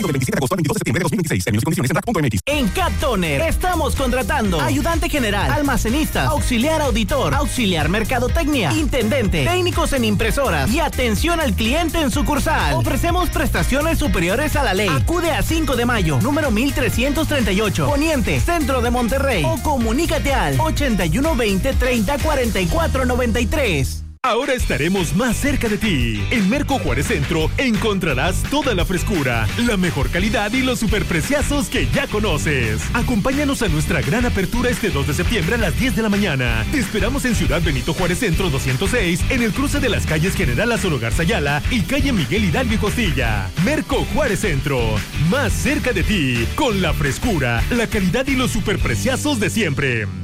Del 27 de agosto al 22 de septiembre de 2026. Términos y condiciones en rack.mx. En Cat Toner estamos contratando ayudante general, almacenista, auxiliar auditor, auxiliar mercadotecnia, intendente, técnicos en impresoras y atención al cliente en sucursal. Ofrecemos prestaciones superiores a la ley. Acude a 5 de mayo, número 1338, Poniente, Centro de Monterrey, o comunícate al 8120 30 44 93. Ahora estaremos más cerca de ti. En Merco Juárez Centro encontrarás toda la frescura, la mejor calidad y los superpreciazos que ya conoces. Acompáñanos a nuestra gran apertura este 2 de septiembre a las 10 de la mañana. Te esperamos en Ciudad Benito Juárez Centro 206, en el cruce de las calles General Lázaro Garza Ayala y calle Miguel Hidalgo y Costilla. Merco Juárez Centro, más cerca de ti, con la frescura, la calidad y los superpreciazos de siempre.